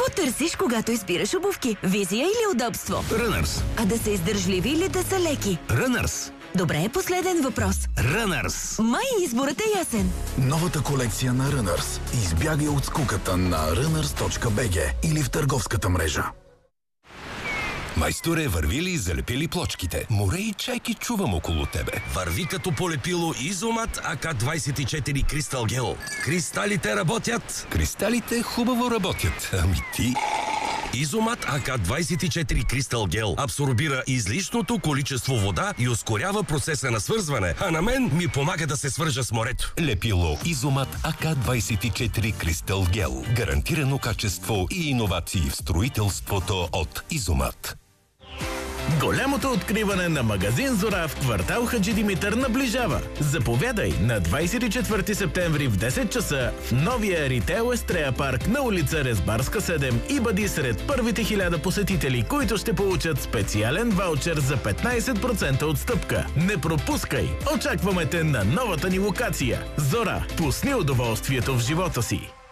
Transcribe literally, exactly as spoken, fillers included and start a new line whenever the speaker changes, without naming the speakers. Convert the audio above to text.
търсиш, когато избираш обувки? Визия или удобство?
Runners.
А да са издържливи или да са леки?
Runners.
Добре, последен въпрос.
Runners.
Май изборът е ясен.
Новата колекция на Runners. Избягай от скуката на runners точка би джи или в търговската мрежа.
Майсторе, върви ли и залепи ли плочките? Море и чайки чувам около тебе.
Върви като полепило Изомат А К двайсет и четири Кристал Гел. Кристалите работят.
Кристалите хубаво работят. Ами ти...
Изомат А К двайсет и четири Кристал Гел абсорбира излишното количество вода и ускорява процеса на свързване, а на мен ми помага да се свържа с морето.
Лепило Изомат А К двайсет и четири Кристал Гел. Гарантирано качество и иновации в строителството от Изомат.
Голямото откриване на магазин Зора в квартал Хаджи Димитър наближава. Заповядай на двайсет и четвърти септември в десет часа в новия ритейл Естрея парк на улица Резбарска седем и бъди сред първите хиляда посетители, които ще получат специален ваучер за петнайсет процента отстъпка. Не пропускай! Очакваме те на новата ни локация. Зора, пусни удоволствието в живота си!